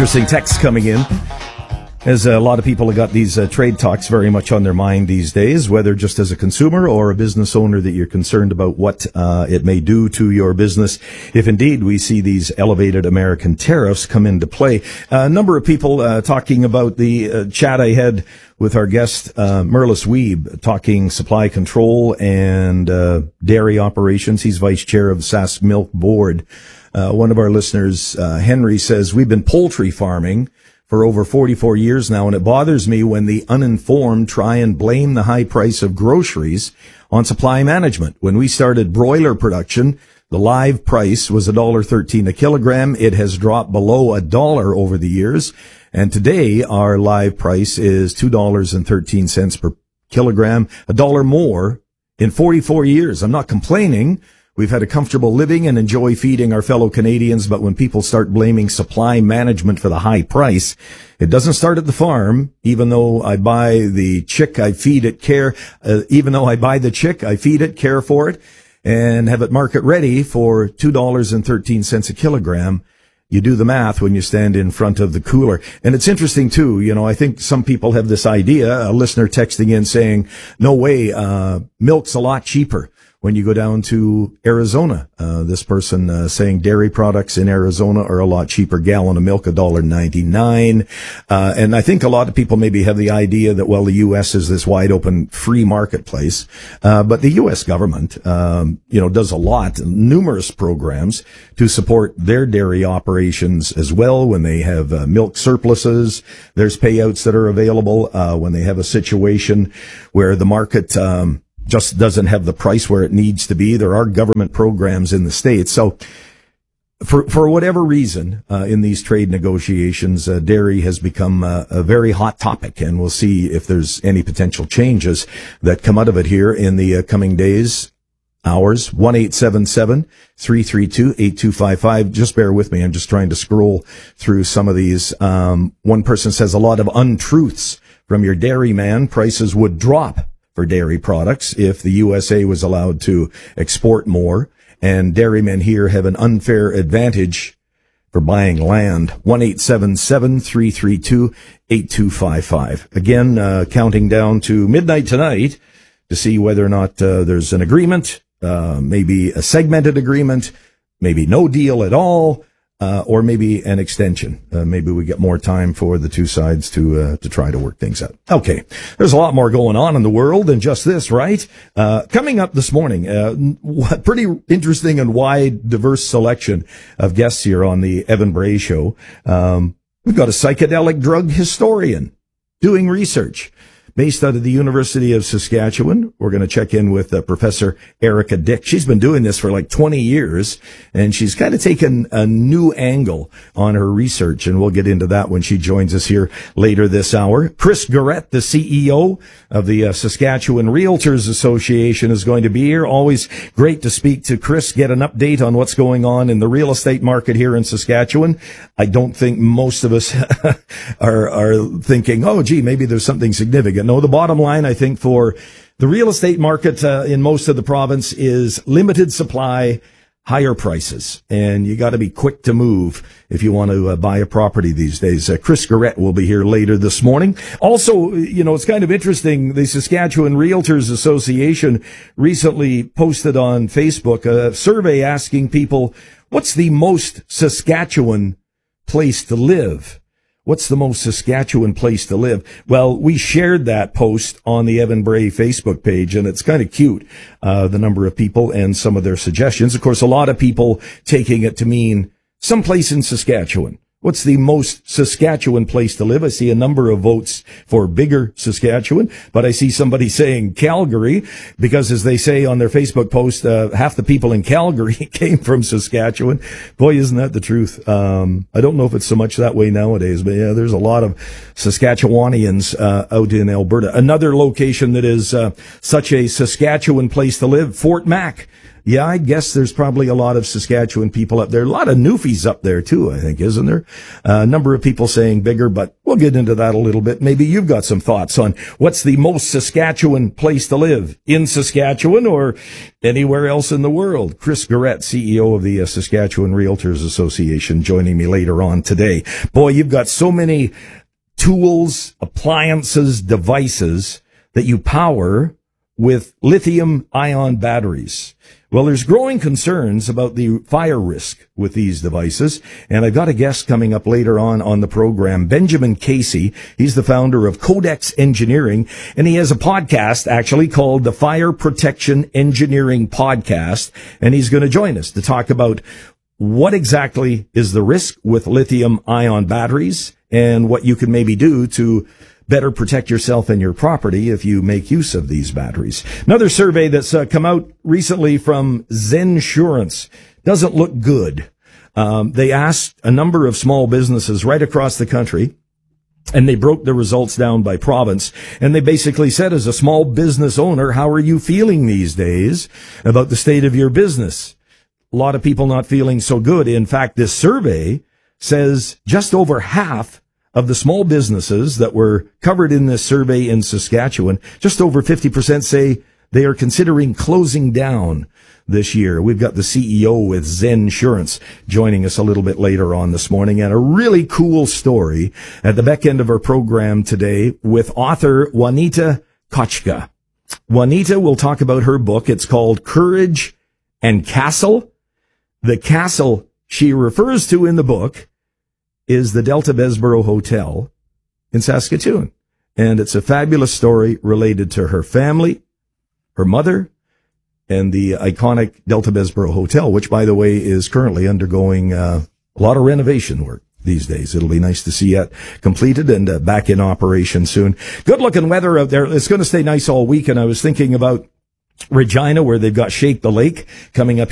interesting texts coming in, as a lot of people have got these trade talks very much on their mind these days, whether just as a consumer or a business owner that you're concerned about what it may do to your business if indeed we see these elevated American tariffs come into play. A number of people talking about the chat I had with our guest, Merlis Wiebe, talking supply control and dairy operations. He's vice chair of the Sask Milk Board. One of our listeners, Henry, says, we've been poultry farming for over 44 years now, and it bothers me when the uninformed try and blame the high price of groceries on supply management. When we started broiler production, the live price was $1.13 a kilogram. It has dropped below $1 over the years, and today our live price is $2.13 per kilogram, $1 more in 44 years. I'm not complaining. We've had a comfortable living and enjoy feeding our fellow Canadians, but when people start blaming supply management for the high price, it doesn't start at the farm. Even though I buy the chick, I feed it, care for it, and have it market ready for $2.13 a kilogram. You do the math when you stand in front of the cooler. And it's interesting too, I think some people have this idea, a listener texting in saying, no way, milk's a lot cheaper when you go down to Arizona. This person saying dairy products in Arizona are a lot cheaper. Gallon of milk, $1.99. And I think a lot of people maybe have the idea that, well, the U.S. is this wide open free marketplace. But the U.S. government, does a lot, numerous programs to support their dairy operations as well. When they have milk surpluses, there's payouts that are available. When they have a situation where the market, just doesn't have the price where it needs to be. There are government programs in the States. So for whatever reason, in these trade negotiations, dairy has become a very hot topic, and we'll see if there's any potential changes that come out of it here in the coming days, hours. 1-877-332-8255. Just bear with me. I'm just trying to scroll through some of these. One person says a lot of untruths from your dairyman. Prices would drop for dairy products if the USA was allowed to export more, and dairymen here have an unfair advantage for buying land. 1-877-332-8255. Again, counting down to midnight tonight to see whether or not there's an agreement, maybe a segmented agreement, maybe no deal at all, or maybe an extension. Maybe we get more time for the two sides to try to work things out. Okay. There's a lot more going on in the world than just this, right? Coming up this morning, pretty interesting and wide, diverse selection of guests here on the Evan Bray Show. We've got a psychedelic drug historian doing research based out of the University of Saskatchewan. We're going to check in with Professor Erica Dick. She's been doing this for like 20 years, and she's kind of taken a new angle on her research, and we'll get into that when she joins us here later this hour. Chris Garrett, the CEO of the Saskatchewan Realtors Association, is going to be here. Always great to speak to Chris, get an update on what's going on in the real estate market here in Saskatchewan. I don't think most of us are thinking, oh, gee, maybe there's something significant. No, the bottom line, I think, for the real estate market in most of the province is limited supply, higher prices. And you got to be quick to move if you want to buy a property these days. Chris Garrett will be here later this morning. Also, it's kind of interesting. The Saskatchewan Realtors Association recently posted on Facebook a survey asking people, what's the most Saskatchewan place to live? What's the most Saskatchewan place to live? Well, we shared that post on the Evan Bray Facebook page, and it's kind of cute, the number of people and some of their suggestions. Of course, a lot of people taking it to mean someplace in Saskatchewan. What's the most Saskatchewan place to live? I see a number of votes for bigger Saskatchewan, but I see somebody saying Calgary because, as they say on their Facebook post, half the people in Calgary came from Saskatchewan. Boy, isn't that the truth? I don't know if it's so much that way nowadays, but yeah, there's a lot of Saskatchewanians out in Alberta. Another location that is such a Saskatchewan place to live, Fort Mac. Yeah, I guess there's probably a lot of Saskatchewan people up there. A lot of Newfies up there too, I think, isn't there? A number of people saying bigger, but we'll get into that a little bit. Maybe you've got some thoughts on what's the most Saskatchewan place to live, in Saskatchewan or anywhere else in the world. Chris Garrett, CEO of the Saskatchewan Realtors Association, joining me later on today. Boy, you've got so many tools, appliances, devices that you power with lithium-ion batteries. Well, there's growing concerns about the fire risk with these devices, and I've got a guest coming up later on the program, Benjamin Casey. He's the founder of Codex Engineering, and he has a podcast actually called the Fire Protection Engineering Podcast, and he's going to join us to talk about what exactly is the risk with lithium-ion batteries and what you can maybe do to better protect yourself and your property if you make use of these batteries. Another survey that's come out recently from Zensurance doesn't look good. They asked a number of small businesses right across the country, and they broke the results down by province. And they basically said, as a small business owner, how are you feeling these days about the state of your business? A lot of people not feeling so good. In fact, this survey says just over half of the small businesses that were covered in this survey in Saskatchewan, just over 50% say they are considering closing down this year. We've got the CEO with Zensurance joining us a little bit later on this morning, and a really cool story at the back end of our program today with author Juanita Kochka. Juanita will talk about her book. It's called Courage and Castle. The castle she refers to in the book is the Delta Bessborough Hotel in Saskatoon. And it's a fabulous story related to her family, her mother, and the iconic Delta Bessborough Hotel, which, by the way, is currently undergoing a lot of renovation work these days. It'll be nice to see it completed and back in operation soon. Good-looking weather out there. It's going to stay nice all week, and I was thinking about Regina, where they've got Shake the Lake coming up